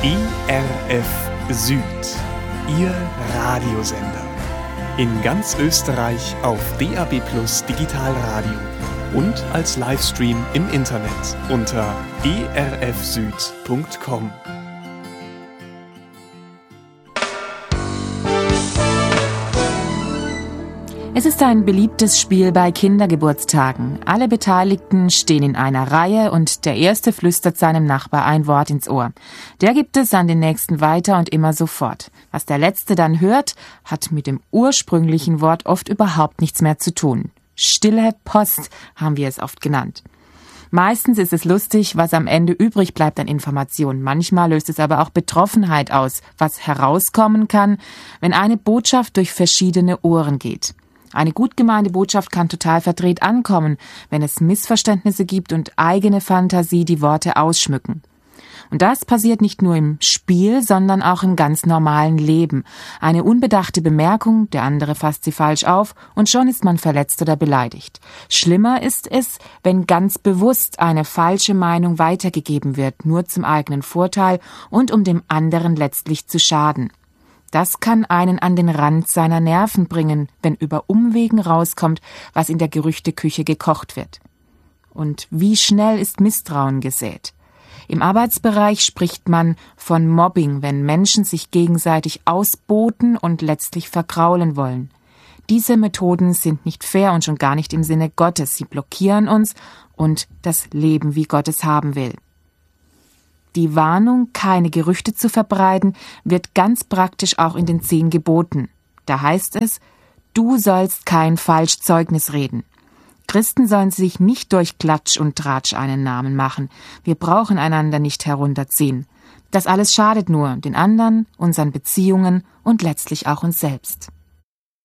ERF Süd, Ihr Radiosender. In ganz Österreich auf DAB+ Digitalradio und als Livestream im Internet unter erfsüd.com. Es ist ein beliebtes Spiel bei Kindergeburtstagen. Alle Beteiligten stehen in einer Reihe und der Erste flüstert seinem Nachbar ein Wort ins Ohr. Der gibt es an den Nächsten weiter und immer so fort. Was der Letzte dann hört, hat mit dem ursprünglichen Wort oft überhaupt nichts mehr zu tun. Stille Post haben wir es oft genannt. Meistens ist es lustig, was am Ende übrig bleibt an Informationen. Manchmal löst es aber auch Betroffenheit aus, was herauskommen kann, wenn eine Botschaft durch verschiedene Ohren geht. Eine gut gemeinte Botschaft kann total verdreht ankommen, wenn es Missverständnisse gibt und eigene Fantasie die Worte ausschmücken. Und das passiert nicht nur im Spiel, sondern auch im ganz normalen Leben. Eine unbedachte Bemerkung, der andere fasst sie falsch auf und schon ist man verletzt oder beleidigt. Schlimmer ist es, wenn ganz bewusst eine falsche Meinung weitergegeben wird, nur zum eigenen Vorteil und um dem anderen letztlich zu schaden. Das kann einen an den Rand seiner Nerven bringen, wenn über Umwegen rauskommt, was in der Gerüchteküche gekocht wird. Und wie schnell ist Misstrauen gesät? Im Arbeitsbereich spricht man von Mobbing, wenn Menschen sich gegenseitig ausboten und letztlich vergraulen wollen. Diese Methoden sind nicht fair und schon gar nicht im Sinne Gottes. Sie blockieren uns und das Leben, wie Gott es haben will. Die Warnung, keine Gerüchte zu verbreiten, wird ganz praktisch auch in den 10 Geboten. Da heißt es, du sollst kein Falschzeugnis reden. Christen sollen sich nicht durch Klatsch und Tratsch einen Namen machen. Wir brauchen einander nicht herunterziehen. Das alles schadet nur den anderen, unseren Beziehungen und letztlich auch uns selbst.